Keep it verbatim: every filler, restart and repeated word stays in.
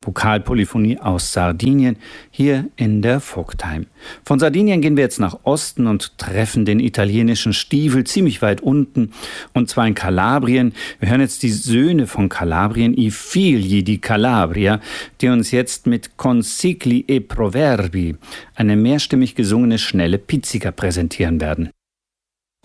Vokalpolyphonie aus Sardinien, hier in der Vogtheim. Von Sardinien gehen wir jetzt nach Osten und treffen den italienischen Stiefel ziemlich weit unten, und zwar in Kalabrien. Wir hören jetzt die Söhne von Kalabrien, i figli di Calabria, die uns jetzt mit Consigli e Proverbi eine mehrstimmig gesungene schnelle Pizzica präsentieren werden.